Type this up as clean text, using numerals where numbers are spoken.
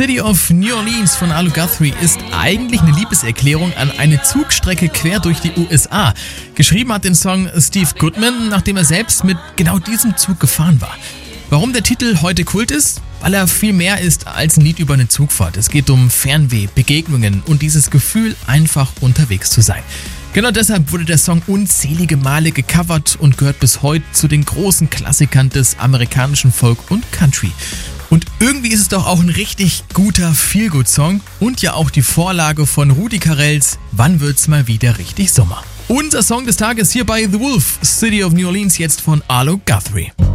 City of New Orleans von Arlo Guthrie ist eigentlich eine Liebeserklärung an eine Zugstrecke quer durch die USA. Geschrieben hat den Song Steve Goodman, nachdem er selbst mit genau diesem Zug gefahren war. Warum der Titel heute Kult ist? Weil er viel mehr ist als ein Lied über eine Zugfahrt. Es geht um Fernweh, Begegnungen und dieses Gefühl, einfach unterwegs zu sein. Genau deshalb wurde der Song unzählige Male gecovert und gehört bis heute zu den großen Klassikern des amerikanischen Folk und Country. Und irgendwie ist es doch auch ein richtig guter Feel-Good-Song und ja auch die Vorlage von Rudi Carrells Wann wird's mal wieder richtig Sommer. Unser Song des Tages hier bei The Wolf, City of New Orleans, jetzt von Arlo Guthrie.